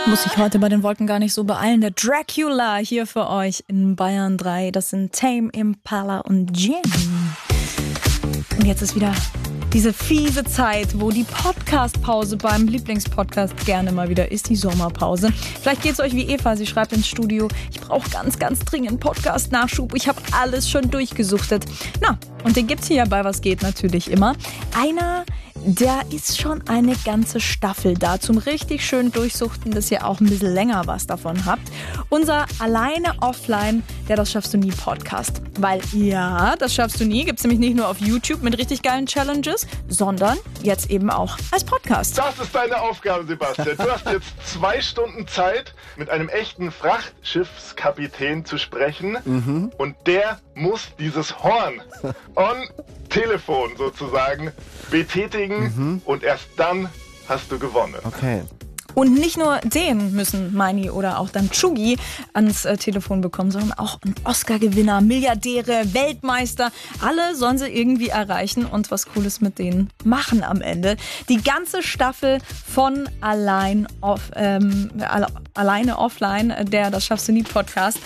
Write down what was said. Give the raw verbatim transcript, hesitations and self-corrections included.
Muss sich heute bei den Wolken gar nicht so beeilen. Der Dracula hier für euch in Bayern drei. Das sind Tame Impala und Jenny. Und jetzt ist wieder diese fiese Zeit, wo die Podcast-Pause beim Lieblingspodcast gerne mal wieder ist, die Sommerpause. Vielleicht geht's euch wie Eva, sie schreibt ins Studio, ich brauche ganz, ganz dringend Podcast-Nachschub. Ich habe alles schon durchgesuchtet. Na, und den gibt's hier bei Was geht natürlich immer. Einer, der ist schon eine ganze Staffel da zum richtig schön durchsuchten, dass ihr auch ein bisschen länger was davon habt. Unser Alleine Offline, der Das schaffst du nie Podcast. Weil ja, Das schaffst du nie gibt's nämlich nicht nur auf YouTube mit richtig geilen Challenges, sondern jetzt eben auch als Podcast. Das ist deine Aufgabe, Sebastian. Du hast jetzt zwei Stunden Zeit, mit einem echten Frachtschiffskapitän zu sprechen. Mhm. Und der muss dieses Horn on Telefon sozusagen betätigen. Mhm. Und erst dann hast du gewonnen. Okay. Und nicht nur den müssen Meini oder auch dann Chugi ans äh, Telefon bekommen, sondern auch ein Oscar-Gewinner, Milliardäre, Weltmeister. Alle sollen sie irgendwie erreichen und was Cooles mit denen machen am Ende. Die ganze Staffel von Allein off, ähm, alle, Alleine Offline, der Das schaffst du nie Podcast,